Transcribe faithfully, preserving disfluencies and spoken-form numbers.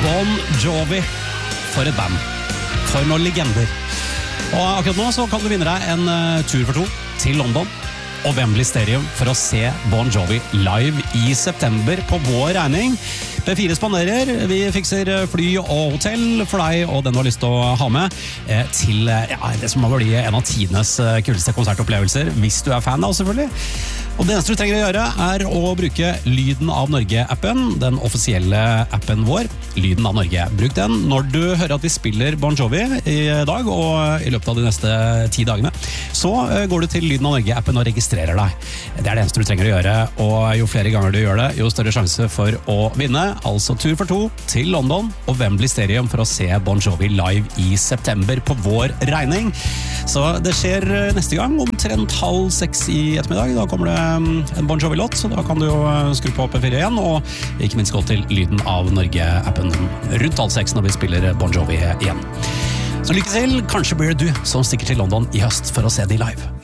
Bon Jovi. For et band. For noen legender. Og akkurat nå så kan du vinne deg en uh, tur for to til London og Wembley Stadium for å se Bon Jovi live i september på vår regning. P fire spanderer, vi fikser fly og hotell for deg og den du har lyst til å ha med eh, til ja, det som må bli en av tidenes kuleste konsertopplevelser, hvis du er fan da selvfølgelig. Og det eneste du trenger å gjøre er å bruke Lyden av Norge-appen, den offisielle appen vår, Lyden av Norge. Bruk den når du hører at vi spiller Bon Jovi i dag og i løpet av de neste ti dagene. Så går du til Lyden av Norge-appen og registrerer deg. Det er det eneste du trenger å gjøre, og jo flere ganger du gjør det, jo større sjanse for å vinne. Altså tur for to til London og Wembley Stadium for å se Bon Jovi live i september på vår regning. Så det skjer neste gang, omtrent halv seks i ettermiddag. Da kommer det en Bon Jovi-låt, så da kan du jo skru på P fire igjen, og ikke minst gå til Lyden av Norge-appen rundt halv seks når vi spiller Bon Jovi igjen. Så lykke til, kanskje blir det du som stikker til London i høst for å se de live.